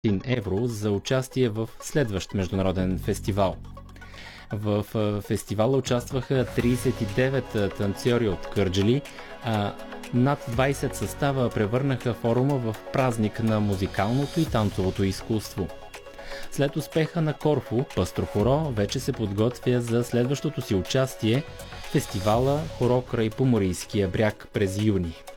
евро за участие в следващ международен фестивал. В фестивала участваха 39 танцори от Кърджали, а над 20 състава превърнаха форума в празник на музикалното и танцовото изкуство. След успеха на Корфу, Пъстро хоро вече се подготвя за следващото си участие – фестивала Хоро край Поморийския бряг през юни.